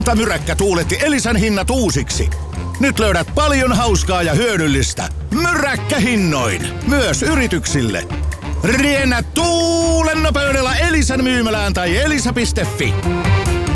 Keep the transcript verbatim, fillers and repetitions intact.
Myräkkä tuuletti Elisan hinnat uusiksi. Nyt löydät paljon hauskaa ja hyödyllistä. Myräkkähinnoin. Myös yrityksille. Riennä tuulen nopeudella Elisan myymälään tai elisa piste fi.